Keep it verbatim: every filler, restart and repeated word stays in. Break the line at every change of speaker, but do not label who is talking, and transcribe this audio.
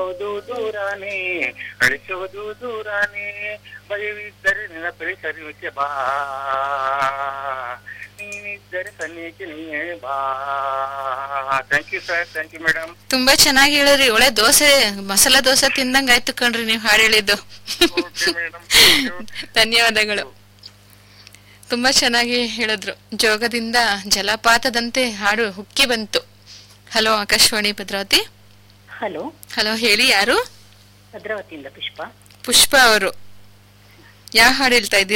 ನಡೆಸೋದು ದೂರಾನೇ ನಡೆಸೋದು ದೂರಾನೇ ಭಯವಿದ್ದರೆ ನೆನಪರಿ ಸರಿವಿಕೆ ಬಾ ನೀನಿದ್ದರೆ ಸನ್ನಿಹಿತ ನೀನೇ ಬಾ. Thank you sir, thank you madam.
ತುಂಬಾ ಚೆನ್ನಾಗಿ ಹೇಳಿದ್ರಿ. ಒಳ್ಳೆ ದೋಸೆ ಮಸಾಲಾ ದೋಸೆ ತಿಂದಂಗ ಆಯ್ತು ಕಣ್ರಿ ನೀವು ಹಾಡು ಹೇಳಿದ್ದು. ಧನ್ಯವಾದಗಳು. ತುಂಬಾ ಚೆನ್ನಾಗಿ ಹೇಳಿದ್ರು. ಜೋಗದಿಂದ ಜಲಪಾತದಂತೆ ಹಾಡು ಹುಕ್ಕಿ ಬಂತು. Hello Akashvani Bhadravati.
Hello
hello, ಹೇಳಿ ಯಾರು?
ಭದ್ರಾವತಿಯಿಂದ ಪುಷ್ಪ.
ಪುಷ್ಪ ಅವರು ಯಾವ ಹಾಡು ಹೇಳ್ತಾ ಇದ್ದೀರಾ?